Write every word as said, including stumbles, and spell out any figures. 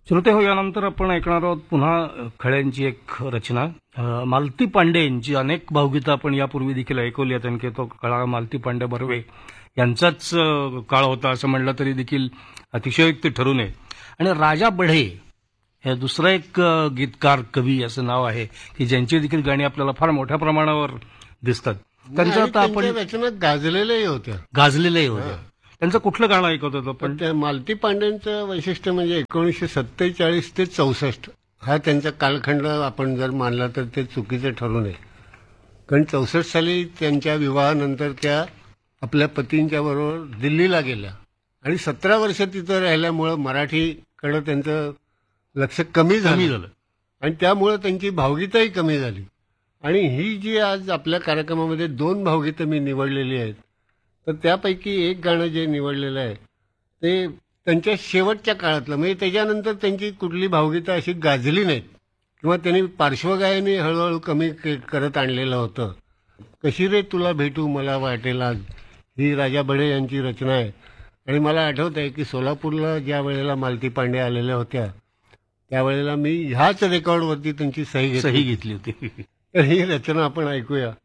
श्रोते हो, यानंतर आपण ऐकणार आहोत पुन्हा खळ्यांची एक रचना. अ, मालती पांडे यांची अनेक भावगीतं आपण यापूर्वी देखील ऐकवली आहेत, आणखी तो काळ मालती पांडे बर्वे यांचाच अ, काळ होता असं म्हणलं तरी देखील अतिशयोक्ती ठरू नये. आणि राजा बढे हे दुसरा एक अ, गीतकार कवी असं नाव आहे की ज्यांची देखील गाणी आपल्याला फार मोठ्या प्रमाणावर दिसतात. त्यांचं आता आपण त्यांच्या रचना गाजलेल्याही होत्या. गाजलेलंही होतं. त्यांचं कुठलं गाणं ऐकत होतं पण पण त्या मालती पांडेंचं वैशिष्ट्य म्हणजे एकोणीसशे सत्तेचाळीस ते चौसष्ट हा त्यांचा कालखंड आपण जर मानला तर ते चुकीचं ठरू नये. कारण चौसष्ट साली त्यांच्या विवाहानंतर त्या आपल्या पतींच्या बरोबर दिल्लीला गेल्या आणि सतरा वर्ष तिथं राहिल्यामुळं मराठीकडं त्यांचं लक्ष कमी कमी झालं झालं. आणि त्यामुळं त्यांची भावगीतही कमी झाली. आणि ही जी आज आपल्या कार्यक्रमामध्ये दोन भावगीतं मी निवडलेली आहेत, तर त्यापैकी एक गाणं जे निवडलेलं आहे ते त्यांच्या शेवटच्या काळातलं, म्हणजे त्याच्यानंतर त्यांची कुठली भावगीतं अशी गाजली नाहीत किंवा त्यांनी पार्श्वगायने हळूहळू कमी के- करत आणलेलं होतं. कशी रे तुला भेटू मला वाटेल आज, ही राजा बढे यांची रचना आहे. आणि मला आठवत आहे की सोलापूरला ज्या वेळेला मालती पांडे आलेल्या होत्या त्यावेळेला मी ह्याच रेकॉर्डवरती त्यांची सही घेतली. सही घेतली होती. तर ही रचना आपण ऐकूया.